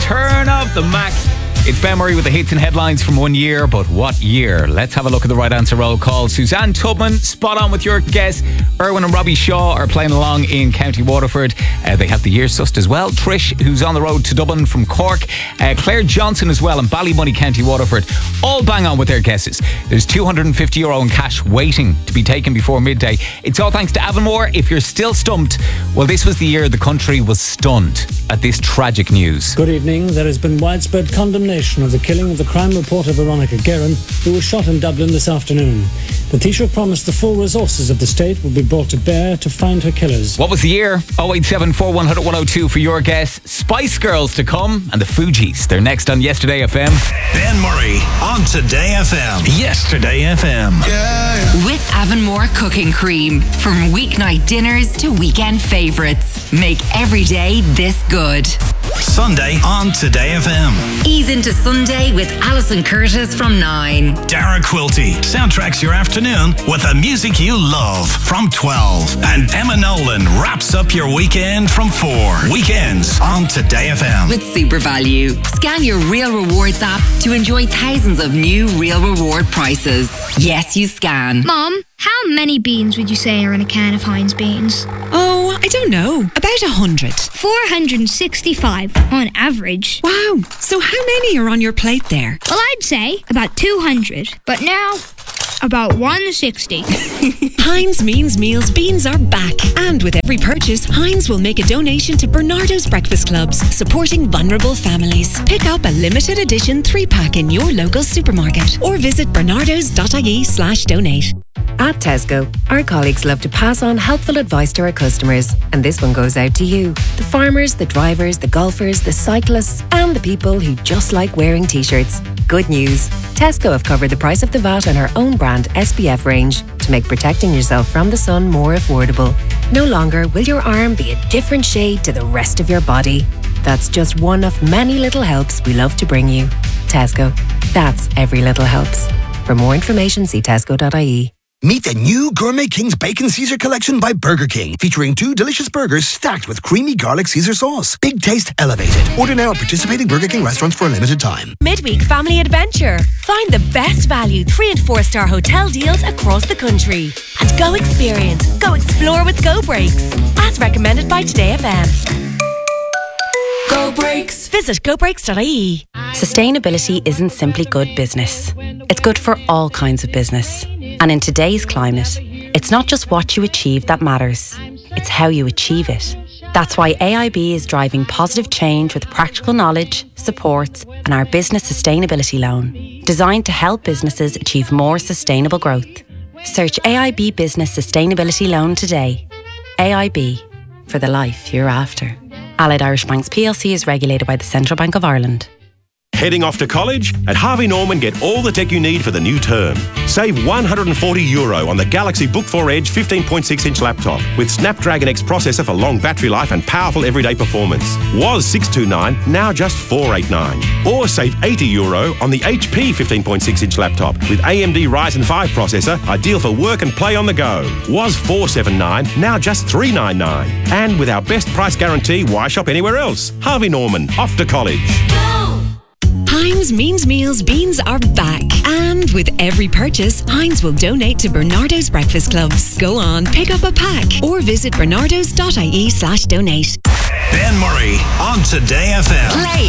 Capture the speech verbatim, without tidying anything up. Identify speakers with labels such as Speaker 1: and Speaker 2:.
Speaker 1: Turn Off the Mac. It's Ben Murray with the hits and headlines from one year, but what year? Let's have a look at the right answer roll call. Suzanne Tubman, spot on with your guess. Erwin and Robbie Shaw are playing along in County Waterford. Uh, they have the year sussed as well. Trish, who's on the road to Dublin from Cork. Uh, Claire Johnson as well in Ballymoney, County Waterford. All bang on with their guesses. There's two hundred fifty euro in cash waiting to be taken before midday. It's all thanks to Avonmore. If you're still stumped, well, this was the year the country was stunned at this tragic news.
Speaker 2: Good evening. There has been widespread condemnation of the killing of the crime reporter Veronica Guerin, who was shot in Dublin this afternoon. The Taoiseach promised the full resources of the state will be brought to bear to find her killers.
Speaker 1: What was the year? oh eight seven four one zero zero one zero two for your guess. Spice Girls to come and the Fugees. They're next on Yesterday F M.
Speaker 3: Ben Murray on Today F M. Yesterday F M.
Speaker 4: Yeah. With Avonmore cooking cream. From weeknight dinners to weekend favourites. Make every day this good.
Speaker 3: Sunday on Today F M.
Speaker 4: Ease into Sunday with Alison Curtis from nine.
Speaker 3: Dara Quilty soundtracks your afternoon with the music you love from twelve. And Emma Nolan wraps up your weekend from four. Weekends on Today F M.
Speaker 4: With Super Value. Scan your Real Rewards app to enjoy thousands of new Real Reward prices. Yes, you scan.
Speaker 5: Mom, how many beans would you say are in a can of Heinz beans?
Speaker 6: Oh, I don't know. About a hundred.
Speaker 5: four hundred sixty-five on average.
Speaker 6: Wow. So how many are on your plate there?
Speaker 5: Well, I'd say about two hundred. But now, about one hundred sixty.
Speaker 6: Heinz Means Meals beans are back. And with every purchase, Heinz will make a donation to Bernardo's Breakfast Clubs, supporting vulnerable families. Pick up a limited edition three-pack in your local supermarket or visit bernardos.ie slash donate.
Speaker 7: At Tesco, our colleagues love to pass on helpful advice to our customers, and this one goes out to you, the farmers, the drivers, the golfers, the cyclists, and the people who just like wearing t-shirts. Good news, Tesco have covered the price of the V A T on our own brand S P F range to make protecting yourself from the sun more affordable. No longer will your arm be a different shade to the rest of your body. That's just one of many little helps we love to bring you. Tesco, that's every little helps. For more information, see tesco dot I E.
Speaker 8: Meet the new Gourmet King's Bacon Caesar Collection by Burger King, featuring two delicious burgers stacked with creamy garlic Caesar sauce. Big taste elevated. Order now at participating Burger King restaurants for a limited time.
Speaker 9: Midweek Family Adventure. Find the best value three and four star hotel deals across the country. And go experience, go explore with Go Breaks. As recommended by Today F M. Go Breaks. Visit go breaks dot I E.
Speaker 10: Sustainability isn't simply good business. It's good for all kinds of business. And in today's climate, it's not just what you achieve that matters, it's how you achieve it. That's why A I B is driving positive change with practical knowledge, supports, and our business sustainability loan, designed to help businesses achieve more sustainable growth. Search A I B Business Sustainability Loan today. A I B, for the life you're after. Allied Irish Banks P L C is regulated by the Central Bank of Ireland.
Speaker 11: Heading off to college? At Harvey Norman, get all the tech you need for the new term. Save one hundred forty euro on the Galaxy Book four Edge fifteen point six inch laptop with Snapdragon X processor for long battery life and powerful everyday performance. Was six hundred twenty-nine, now just four hundred eighty-nine. Or save eighty euro on the H P fifteen point six inch laptop with A M D Ryzen five processor, ideal for work and play on the go. Was four hundred seventy-nine, now just three hundred ninety-nine. And with our best price guarantee, why shop anywhere else? Harvey Norman, off to college.
Speaker 6: Heinz Means Meals beans are back. And with every purchase, Heinz will donate to Bernardo's Breakfast Clubs. Go on, pick up a pack or visit bernardos.ie slash donate.
Speaker 3: Ben Murray on Today F M.
Speaker 4: Play